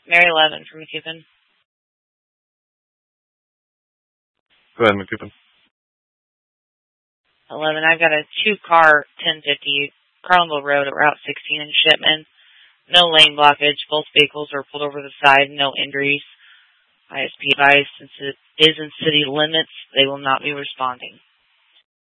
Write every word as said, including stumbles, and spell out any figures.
Mary eleven from McKippen. Go ahead, McKippen. eleven, I've got a two-car ten fifty Carlinville Road at Route sixteen in Shipman. No lane blockage. Both vehicles are pulled over the side. No injuries. I S P advised, since it is in city limits, they will not be responding.